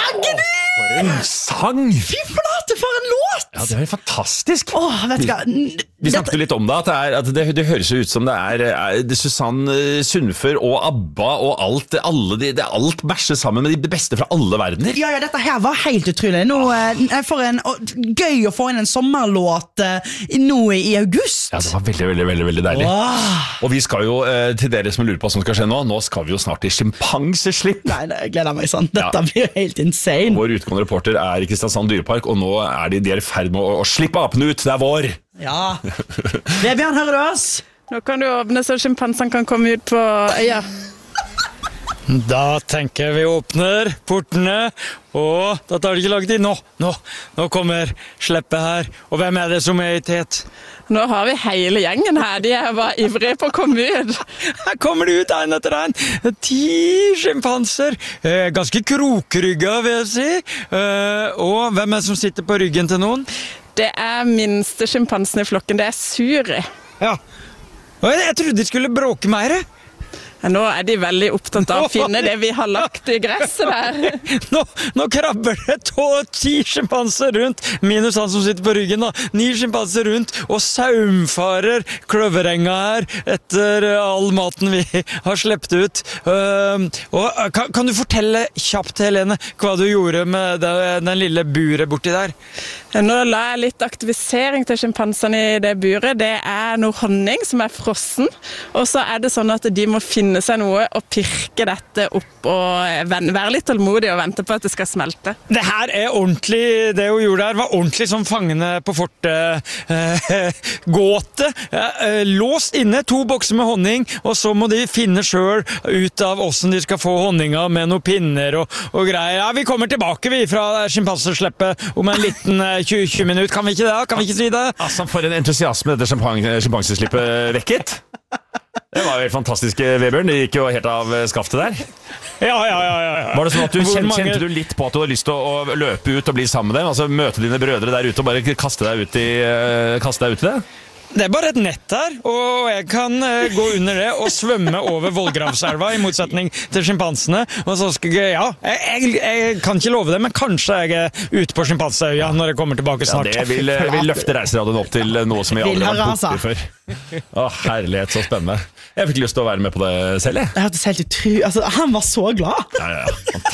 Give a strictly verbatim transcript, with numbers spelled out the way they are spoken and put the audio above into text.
Sagene! For en sang! Fy flate, for en låt! Ja, det er fantastisk. Åh, vet du hva? Vi snakket jo litt om det, at det, er, at det, det høres jo ut som det er, er det Susanne Sundfør og ABBA og alt, alle de, det, alt bæsjer sammen med de beste fra alle verdener. Ja, ja, dette her var helt utrolig. Nå, eh, for en, og, gøy å få inn en sommerlåt eh, nå i august. Ja, det var veldig, veldig, veldig, veldig deilig. Åh. Og vi skal jo, eh, til dere som lurer på hva som skal skje nå, nå skal vi jo snart i sjimpanseslipp. Nei, det jeg gleder meg sånn. Dette Ja. blir jo helt insane. Vår utgående reporter er i Kristiansand dyrepark, og nå er de, de er i ferd med å, å slippe apene ut. Det er vår. Ja. Vebjørn, hører du oss? Nå kan du åpne så sjimpansene kan komme ut på øya. Da tenker jeg vi åpner portene, og da tar det ikke lang tid. Nå, nå, nå kommer sleppet her. Og hvem er det som er i tet? Nå har vi hele gjengen her. De er bare ivrige på å komme ut. Her kommer de ut en etter en. Ti sjimpanser. Eh, ganske krokrygga, vil jeg si. Eh, og hvem er det som sitter på ryggen til noen? Det er minste sjimpansen i flokken. Det er Suri. Ja. Og jeg, jeg trodde de skulle bråke mer. Nå er de veldig opptatt av å finne det vi har lagt i gresset der. Nå, nå krabber det to, ti sjimpanser rundt, minus han som sitter på ryggen da. Ni sjimpanser rundt, og saumfarer kløverenga her etter all maten vi har slept ut. Uh, og kan, kan du fortelle kjapt, Helene, hva du gjorde med den, den lille buret borti der? Nå la jeg litt aktivisering til sjimpansene i det buret. Det er noe honning som er frossen, og så er det sånn at de må finne seg noe og pirke dette opp og være litt tålmodig og vente på at det skal smelte. Det her er ordentlig, det hun gjorde her var ordentlig som fangene på fortet eh, gåte. Eh, låst inne, to bokser med honning, og så må de finne selv ut av hvordan de skal få honninga med noen pinner og, og greier. Ja, vi kommer tilbake vi fra sjimpansesleppet om en liten eh, tjue, tjue minutter, kan vi ikke det? Kan vi ikke si det? Altså, for en entusiasme dette sjimpanseslippet vekket. Det var jo helt fantastisk, Vebjørn. Det gikk jo helt av skaftet der. Ja, ja, ja, ja. Var det sånn at du Hvor kjente, mange- kjente du litt på at du hadde lyst til å, å løpe ut og bli sammen med dem? Altså møte dine brødre der ute og bare kaste deg ut i, uh, kaste deg ut i det? Det er bare et nett her, og jeg kan uh, gå under det og svømme over Vollgravselva, i motsetning til sjimpansene. Og så skal jeg, ja, jeg, jeg, jeg kan ikke love det, men kanskje jeg er ute på Sjimpansøya når jeg kommer tilbake Ja, snart. det vil, vil løfte reiseradioen opp til noe som vi aldri har vært borti før. Å, herlighet, så spennende. Jeg fikk lyst til å være med på det selv, jeg. Det hørtes helt utrolig. Altså, han var så glad. Ja, ja, ja.